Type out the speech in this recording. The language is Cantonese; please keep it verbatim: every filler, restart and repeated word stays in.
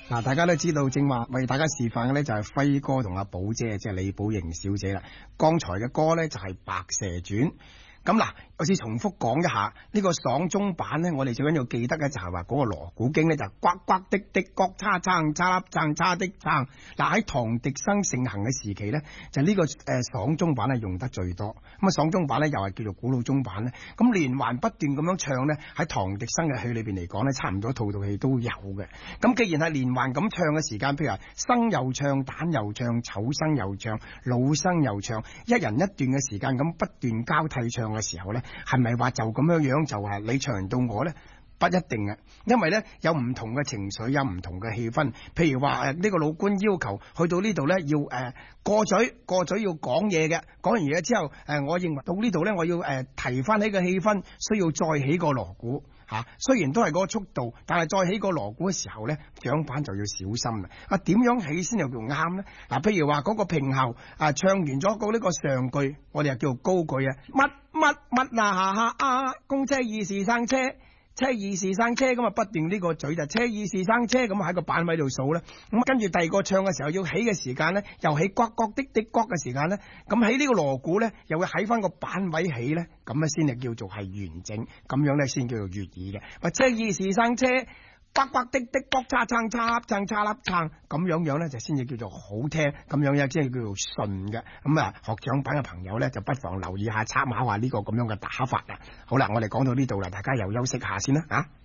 嗱，大家都知道正話為大家示範嘅咧就係輝哥同阿寶姐，即係李寶瑩小姐啦。剛才嘅歌咧就係《白蛇傳》。咁嗱，我先重複講一下呢個爽中版咧，我哋最緊要記得嘅就係話嗰個鑼鼓經咧就呱呱的的角叉撐叉粒撐叉的撐。嗱，喺唐滌生盛行嘅時期咧，就呢個誒爽中版係用得最多。咁啊爽中版咧又係叫做古老中版咧。咁連環不斷咁樣唱咧，喺唐滌生嘅戲裏邊嚟講咧，差唔多套套戲都有嘅。咁既然係連環咁唱嘅時間，譬如話生又唱，旦又唱，丑生又唱，老生又唱，一人一段嘅時間咁不斷交替唱嘅時候咧，係咪話就咁樣樣就係你唱完到我咧？不一定嘅，因為咧有唔同嘅情緒，有唔同嘅氣氛。譬如話誒呢個老官要求去到呢度咧，要誒、呃、過嘴過嘴要講嘢嘅，講完嘢之後誒、呃，我認為到呢度咧，我要誒、呃、提翻起個氣氛，需要再起個鑼鼓嚇。雖然都係嗰個速度，但係再起個鑼鼓嘅時候咧，掌板就要小心啦。啊，點樣起先又叫啱咧？嗱、啊，譬如話嗰個平喉啊，唱完咗嗰呢個上句，我哋又叫做高句啊，乜乜乜啊下下啊，公車二時生車。車二時生車咁啊，不斷呢個嘴就車二時生車咁喺個板位度數咧。咁跟住第二個唱嘅時候要起嘅時間咧，又起呱呱的的呱嘅時間咧，咁喺呢個鑼鼓咧又會喺翻個板位起咧，咁咧先係叫做係完整，咁樣咧先叫做悅耳嘅。或車二時生車，呱呱的的呱叉撐叉撐叉粒撐，咁樣樣咧就先至叫做好聽，咁樣咧先係叫做順嘅。咁啊，學掌板嘅朋友咧就不妨留意下參考下呢個咁樣嘅打法啦。好啦，我哋講到呢度啦，大家又休息下先啦，啊！